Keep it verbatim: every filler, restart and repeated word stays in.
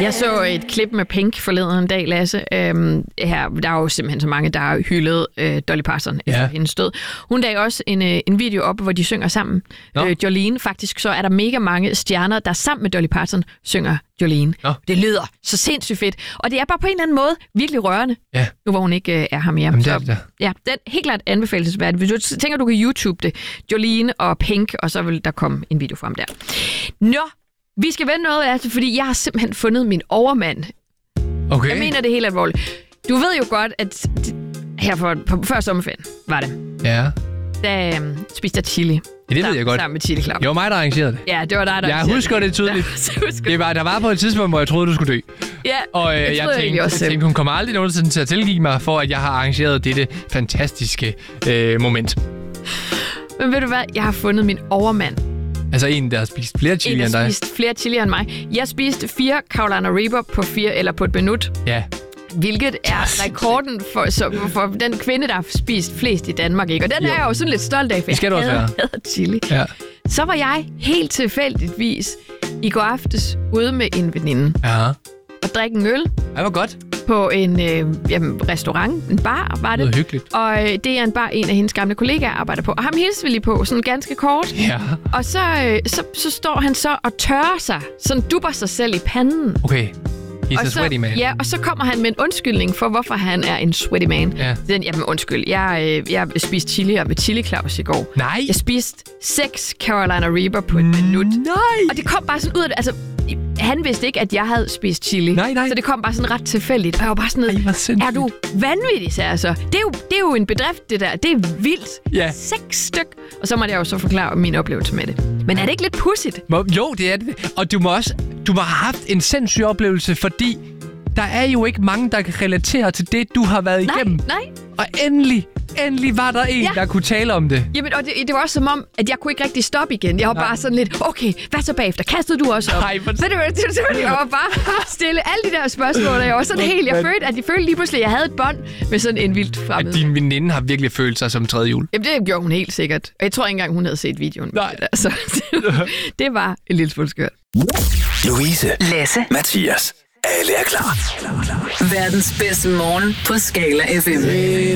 Jeg så et klip med Pink forleden en dag, Lasse. Øhm, her, der er jo simpelthen så mange, der har hyldet øh, Dolly Parton efter ja. hendes død. Hun lagde også en, øh, en video op, hvor de synger sammen. Øh, Jolene, faktisk så er der mega mange stjerner, der sammen med Dolly Parton synger Jolene. Nå. Det lyder så sindssygt fedt. Og det er bare på en eller anden måde virkelig rørende, ja. nu hvor hun ikke øh, er her mere. Jamen, det så, er det. Ja, den er helt klart anbefalesværdig. Hvis du tænker, du kan YouTube det. Jolene og Pink, og så vil der komme en video frem der. Nå, vi skal vende noget af det, fordi jeg har simpelthen fundet min overmand. Okay. Jeg mener det helt alvorligt. Du ved jo godt, at her for, på, før sommerferien var det. Ja. Da øhm, spiste jeg chili. Ja, det ved jeg godt. Sammen med Chili Claus. Det var mig, der arrangerede det. Ja, det var dig, der Jeg husker det tydeligt. det var, der var på et tidspunkt, hvor jeg troede, du skulle dø. Ja, og øh, jeg, jeg tænkte, jeg tænkte, hun kommer aldrig nogensinde til at tilgive mig, for at jeg har arrangeret dette fantastiske øh, moment. Men ved du hvad? Jeg har fundet min overmand. Altså en, der har spist flere chili end dig? En, der har spist flere chili end mig. Jeg spiste fire Carolina Reaper på fire eller på et minut. Ja. Hvilket er rekorden for, så, for den kvinde, der har spist flest i Danmark, ikke? Og den jo. er jeg jo sådan lidt stolt af, for det skal jeg hader, hader chili. Ja. Så var jeg helt tilfældigvis i går aftes ude med en veninde. Ja. Og drikke en øl. Det var godt. På en øh, jamen, restaurant, en bar var det. Det var hyggeligt. Og øh, det er en bar, en af hendes gamle kollegaer arbejder på. Og ham hilser vi lige på, sådan ganske kort. Ja. Og så, øh, så, så står han så og tørrer sig, sådan dupper sig selv i panden. Okay. He's og a så, sweaty man. Ja, og så kommer han med en undskyldning for, hvorfor han er en sweaty man. Ja. Den, jamen undskyld, jeg, øh, jeg spiste chili med Chili Claus i går. Nej. Jeg spiste seks Carolina Reaper på et minut. Nej. Og det kom bare sådan ud af det. Altså, han vidste ikke, at jeg havde spist chili. Nej, nej. Så det kom bare sådan ret tilfældigt. Og jeg var bare sådan noget, Ej, er du vanvittig, sagde jeg så. Det er, jo, det er jo en bedrift, det der. Det er vildt. Ja. Seks styk. Og så måtte jeg jo så forklare min oplevelse med det. Men er det ikke lidt pudsigt? Jo, det er det. Og du må også du må have haft en sindssyg oplevelse, fordi der er jo ikke mange, der kan relatere til det, du har været nej, igennem. Nej, Og endelig, endelig var der en, ja. der kunne tale om det. Jamen, og det, det var også som om, at jeg kunne ikke rigtig stoppe igen. Jeg var nej. bare sådan lidt, okay, hvad så bagefter? Kastede du også op? Nej, for... Så det var, det var, jeg var bare stille alle de der spørgsmål, og jeg var sådan helt, jeg følte, at jeg følte lige pludselig, at jeg havde et bånd med sådan en vildt fremmed. At din veninde har virkelig følt sig som tredje jul. Jamen, det gjorde hun helt sikkert. Og jeg tror ikke engang, hun havde set videoen. Nej. Der, så det var en lille smule skørt. Louise, Lasse, Mathias. Alle er klar. Verdens bedste morgen på Skala F M.